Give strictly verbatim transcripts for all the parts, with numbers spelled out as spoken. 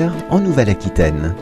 en Nouvelle-Aquitaine.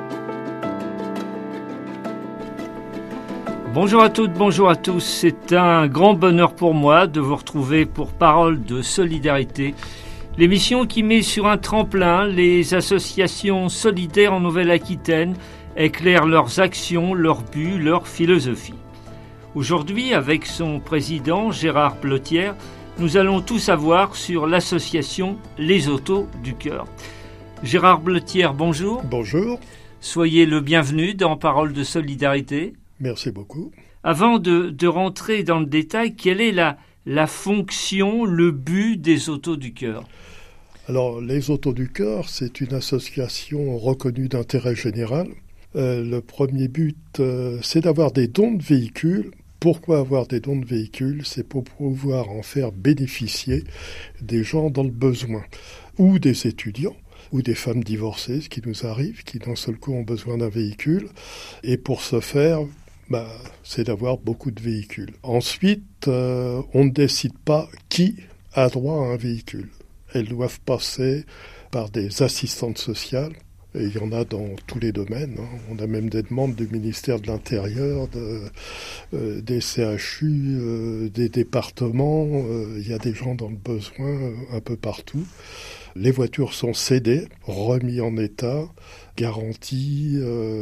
Bonjour à toutes, bonjour à tous. C'est un grand bonheur pour moi de vous retrouver pour Parole de solidarité, l'émission qui met sur un tremplin les associations solidaires en Nouvelle-Aquitaine, éclaire leurs actions, leurs buts, leur philosophie. Aujourd'hui, avec son président Gérard Blotière, nous allons tout savoir sur l'association Les Autos du Cœur. Gérard Blotière, bonjour. Bonjour. Soyez le bienvenu dans Parole de solidarité. Merci beaucoup. Avant de, de rentrer dans le détail, quelle est la, la fonction, le but des Autos du Cœur ? Alors, les Autos du Cœur, c'est une association reconnue d'intérêt général. Euh, le premier but, euh, c'est d'avoir des dons de véhicules. Pourquoi avoir des dons de véhicules ? C'est pour pouvoir en faire bénéficier des gens dans le besoin, ou des étudiants, ou des femmes divorcées, ce qui nous arrive, qui d'un seul coup ont besoin d'un véhicule. Et pour ce faire, bah, c'est d'avoir beaucoup de véhicules. Ensuite, euh, on ne décide pas qui a droit à un véhicule. Elles doivent passer par des assistantes sociales. Et il y en a dans tous les domaines. Hein. On a même des demandes du ministère de l'Intérieur, de, euh, des C H U, euh, des départements. Euh, il y a des gens dans le besoin euh, un peu partout. Les voitures sont cédées, remises en état, garanties.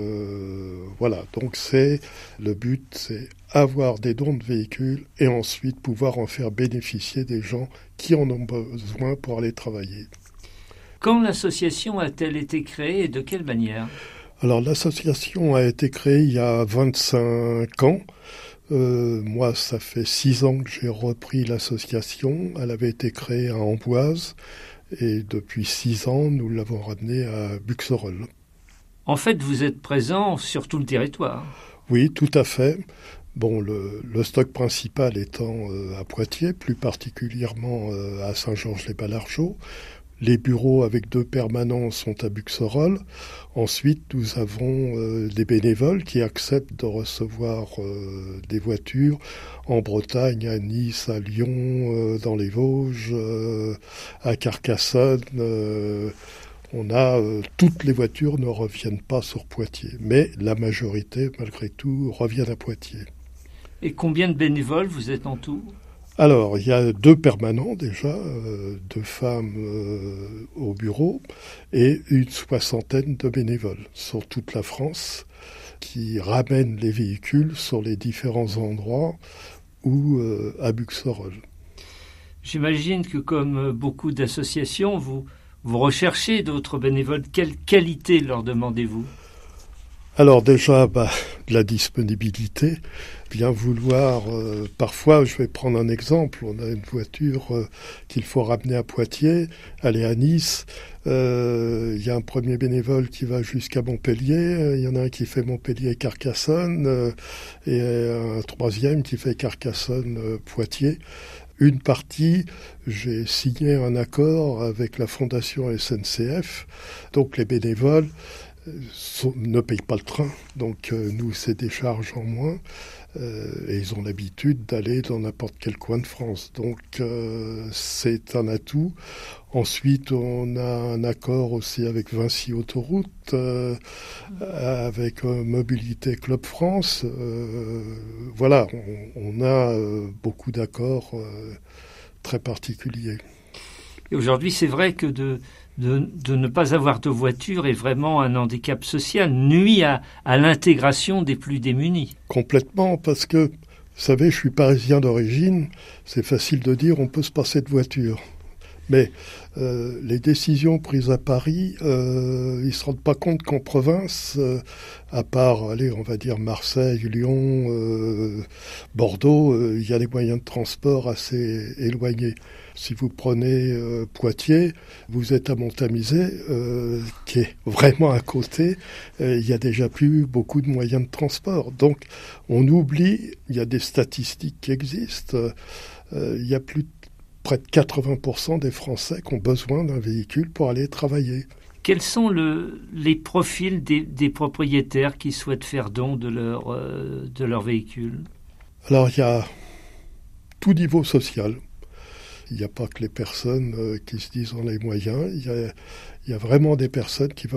Euh, voilà, donc c'est le but, c'est avoir des dons de véhicules et ensuite pouvoir en faire bénéficier des gens qui en ont besoin pour aller travailler. Quand l'association a-t-elle été créée et de quelle manière ? Alors l'association a été créée il y a vingt-cinq ans. Euh, moi, ça fait six ans que j'ai repris l'association. Elle avait été créée à Amboise. Et depuis six ans, nous l'avons ramenée à Buxerolles. En fait, vous êtes présent sur tout le territoire. Oui, tout à fait. Bon, le, le stock principal étant euh, à Poitiers, plus particulièrement euh, à Saint-Georges-les-Balargeaux. Les bureaux avec deux permanents sont à Buxerolles. Ensuite, nous avons euh, des bénévoles qui acceptent de recevoir euh, des voitures en Bretagne, à Nice, à Lyon, euh, dans les Vosges, euh, à Carcassonne. Euh, on a euh, toutes les voitures ne reviennent pas sur Poitiers, mais la majorité, malgré tout, reviennent à Poitiers. Et combien de bénévoles vous êtes en tout ? Alors, il y a deux permanents déjà, euh, deux femmes euh, au bureau et une soixantaine de bénévoles sur toute la France qui ramènent les véhicules sur les différents endroits ou euh, à Buxerolles. J'imagine que comme beaucoup d'associations, vous, vous recherchez d'autres bénévoles. Quelle qualité leur demandez-vous ? Alors déjà, bah, de la disponibilité, bien vouloir, euh, parfois, je vais prendre un exemple, on a une voiture euh, qu'il faut ramener à Poitiers, aller à Nice, euh, il y a un premier bénévole qui va jusqu'à Montpellier, il y en a un qui fait Montpellier-Carcassonne, euh, et un troisième qui fait Carcassonne-Poitiers. Une partie, j'ai signé un accord avec la Fondation S N C F, donc les bénévoles ne payent pas le train, donc euh, nous c'est des charges en moins euh, et ils ont l'habitude d'aller dans n'importe quel coin de France, donc euh, c'est un atout. Ensuite on a un accord aussi avec Vinci Autoroute, euh, avec euh, Mobilité Club France, euh, voilà, on, on a euh, beaucoup d'accords euh, très particuliers. Et aujourd'hui c'est vrai que de De, de ne pas avoir de voiture est vraiment un handicap social, nuit à, à l'intégration des plus démunis. Complètement, parce que, vous savez, je suis parisien d'origine, c'est facile de dire on peut se passer de voiture. Mais euh, les décisions prises à Paris, euh, ils ne se rendent pas compte qu'en province, euh, à part, allez, on va dire Marseille, Lyon, euh, Bordeaux, il euh, y a des moyens de transport assez éloignés. Si vous prenez euh, Poitiers, vous êtes à Montamisé, euh, qui est vraiment à côté, il euh, y a déjà plus beaucoup de moyens de transport. Donc, on oublie, il y a des statistiques qui existent, il euh, y a plus de près de quatre-vingts pour cent des Français qui ont besoin d'un véhicule pour aller travailler. Quels sont le, les profils des, des propriétaires qui souhaitent faire don de leur, euh, de leur véhicule ? Alors, il y a tout niveau social. Il n'y a pas que les personnes qui se disent ont les moyens, il y a, il y a vraiment des personnes qui veulent